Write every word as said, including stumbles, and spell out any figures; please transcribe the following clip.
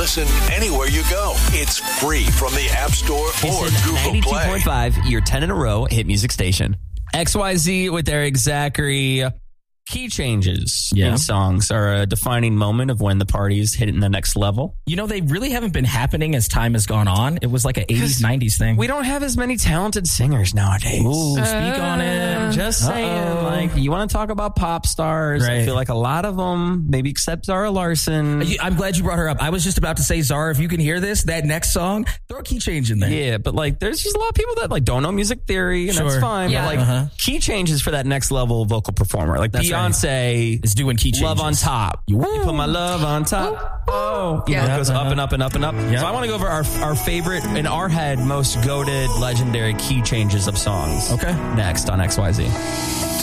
listen anywhere you go. It's free from the App Store or Google ninety-two Play. point five, your ten in a row hit music station. X Y Z with Eric Zachary. Key changes Yeah. in songs are a defining moment of when the party's hitting the next level. You know, they really haven't been happening as time has gone on. It was like an eighties, nineties thing. We don't have as many talented singers nowadays. Ooh, speak on it. Just saying, Uh-oh. like, you want to talk about pop stars. I Right. feel like a lot of them, maybe except Zara Larson. You- I'm glad you brought her up. I was just about to say, Zara, if you can hear this, that next song, throw a key change in there. Yeah, but like, there's just a lot of people that like don't know music theory, and Sure. that's fine. Yeah. But like, Uh-huh. key changes for that next level vocal performer, like That's right. Beyonce, It's doing key changes. love on top. You, you put my love on top. Oh, you know, Yeah. it goes Uh-huh. up and up and up and up. Yeah. So I want to go over our our favorite in our head, most goated, legendary key changes of songs. Okay. Next on X Y Z.